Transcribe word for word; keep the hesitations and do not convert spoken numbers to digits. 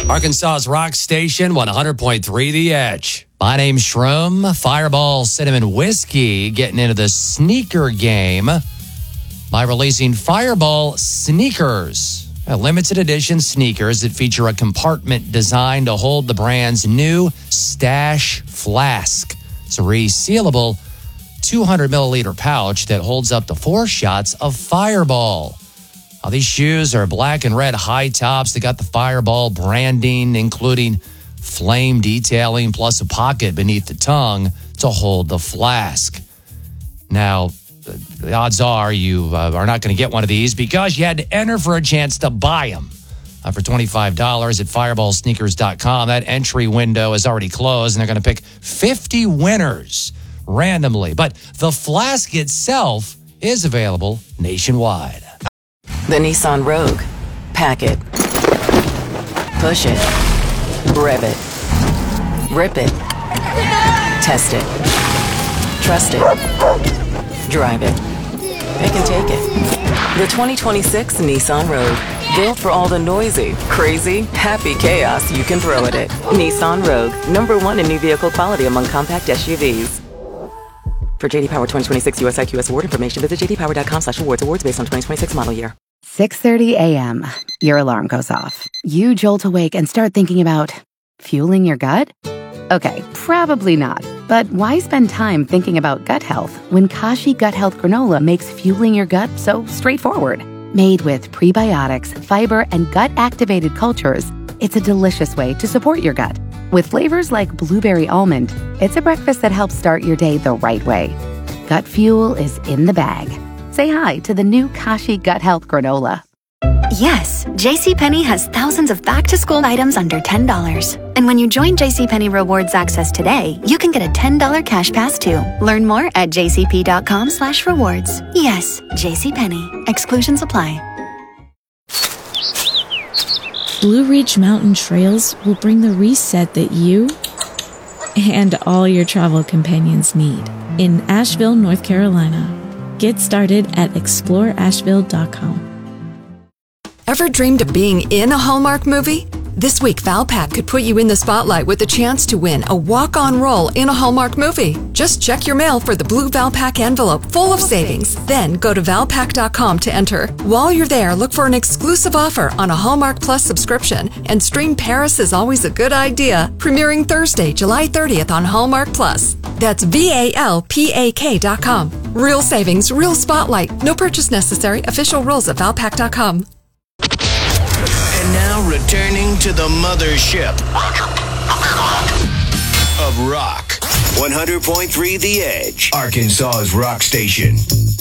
Arkansas's rock station, one hundred point three The Edge. My name's Shroom. Fireball Cinnamon Whiskey getting into the sneaker game by releasing Fireball Sneakers, a limited edition sneakers that feature a compartment designed to hold the brand's new Stash Flask. It's a resealable two hundred milliliter pouch that holds up to four shots of Fireball. Now, these shoes are black and red high tops. They got the Fireball branding, including flame detailing, plus a pocket beneath the tongue to hold the flask. Now, the odds are you uh, are not going to get one of these because you had to enter for a chance to buy them. Uh, for twenty-five dollars at fireball sneakers dot com. That entry window is already closed, and they're going to pick fifty winners randomly. But the flask itself is available nationwide. The Nissan Rogue. Pack it. Push it. Rev it. Rip it. Test it. Trust it. Drive it. Pick and take it. The twenty twenty-six Nissan Rogue. Built for all the noisy, crazy, happy chaos you can throw at it. Nissan Rogue. Number one in new vehicle quality among compact S U Vs. For J D Power twenty twenty-six U S I Q S award information, visit j d power dot com slash awards. Awards based on twenty twenty-six model year. six thirty a.m. Your alarm goes off. You jolt awake and start thinking about fueling your gut? Okay, probably not. But why spend time thinking about gut health when Kashi Gut Health Granola makes fueling your gut so straightforward? Made with prebiotics, fiber, and gut-activated cultures, it's a delicious way to support your gut. With flavors like blueberry almond, it's a breakfast that helps start your day the right way. Gut fuel is in the bag. Say hi to the new Kashi Gut Health Granola. Yes, JCPenney has thousands of back-to-school items under ten dollars. And when you join JCPenney Rewards Access today, you can get a ten dollars cash pass too. Learn more at j c p dot com slash rewards. Yes, JCPenney. Exclusions apply. Blue Ridge Mountain Trails will bring the reset that you and all your travel companions need in Asheville, North Carolina. Get started at explore asheville dot com. Ever dreamed of being in a Hallmark movie? This week, Valpak could put you in the spotlight with the chance to win a walk-on role in a Hallmark movie. Just check your mail for the blue Valpak envelope full of savings. Then go to valpak dot com to enter. While you're there, look for an exclusive offer on a Hallmark Plus subscription. And stream Paris is Always a Good Idea, premiering Thursday, July thirtieth on Hallmark Plus. That's V A L P A K dot com. Real savings, real spotlight. No purchase necessary. Official rules at valpak dot com. And now returning to the mothership of rock. one hundred point three The Edge, Arkansas's rock station.